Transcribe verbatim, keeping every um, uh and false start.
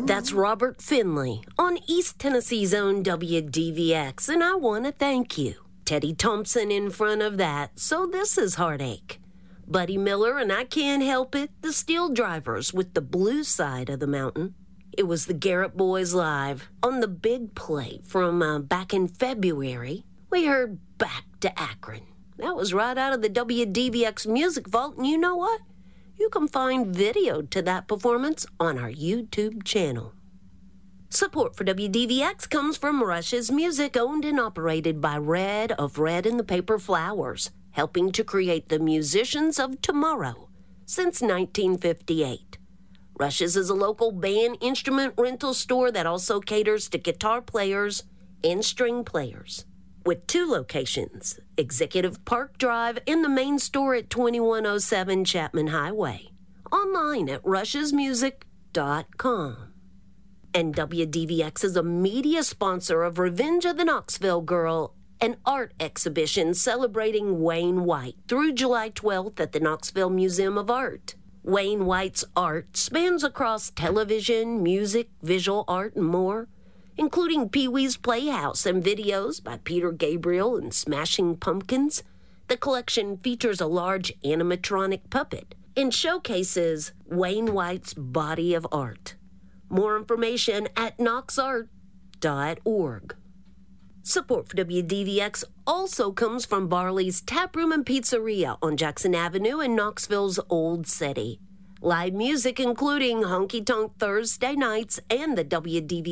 That's Robert Finley on East Tennessee's own W D V X, and I want to thank you. Teddy Thompson in front of that, so this is Heartache. Buddy Miller and I Can't Help It, the Steel Drivers with the Blue Side of the Mountain. It was the Garrett Boys live on the Big Play from uh, back in February. We heard Back to Akron. That was right out of the W D V X Music Vault, and you know what? You can find video to that performance on our YouTube channel. Support for W D V X comes from Rush's Music, owned and operated by Red of Red and the Paper Flowers, helping to create the musicians of tomorrow since nineteen fifty-eight. Rush's is a local band instrument rental store that also caters to guitar players and string players. With two locations, Executive Park Drive and the main store at twenty-one oh seven Chapman Highway. Online at rush's music dot com. And W D V X is a media sponsor of Revenge of the Knoxville Girl, an art exhibition celebrating Wayne White through July twelfth at the Knoxville Museum of Art. Wayne White's art spans across television, music, visual art, and more, including Pee-wee's Playhouse and videos by Peter Gabriel and Smashing Pumpkins. The collection features a large animatronic puppet and showcases Wayne White's body of art. More information at knox art dot org. Support for W D V X also comes from Barley's Taproom and Pizzeria on Jackson Avenue in Knoxville's Old City. Live music including Honky Tonk Thursday nights and the W D V